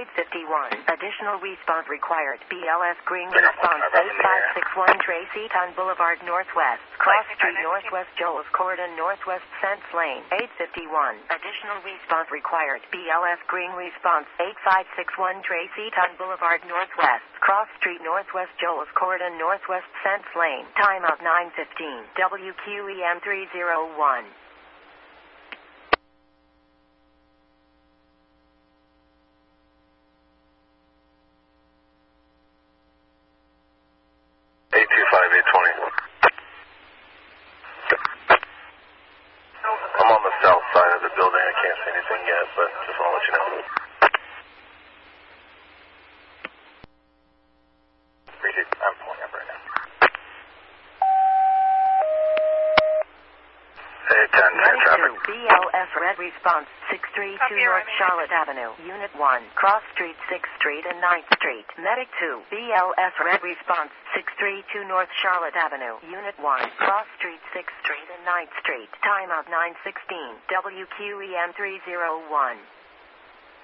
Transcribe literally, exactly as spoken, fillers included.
eight fifty-one. Additional response required. B L S Green response eight five six one Tracy Town Boulevard Northwest. Cross Street Northwest Joel's Corridor Northwest Fence Lane. eight fifty-one. Additional response required. B L S Green response eight five six one Tracy Town Boulevard Northwest. Cross Street Northwest Joel's Corridor Northwest Fence Lane. Timeout nine fifteen. W Q E M three oh one. eight two five, eight twenty. I'm on the south side of the building. I can't see anything yet, but just want to let you know. Appreciate it. I'm pulling up right now. Hey, ten, ten traffic. B L S Red response six three two North Charlotte Avenue, Unit one, Cross Street sixth Street and ninth Street. Medic two, B L S Red response six three two North Charlotte Avenue, Unit one, Cross Street sixth Street and ninth Street. Timeout nine sixteen. W Q E M three oh one.